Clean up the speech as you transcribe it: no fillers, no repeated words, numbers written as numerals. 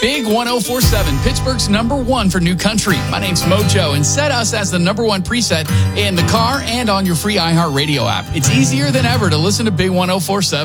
Big 1047, Pittsburgh's #1 for new country. My name's Mojo, and set us as the #1 preset in the car and on your free iHeartRadio app. It's easier than ever to listen to Big 1047.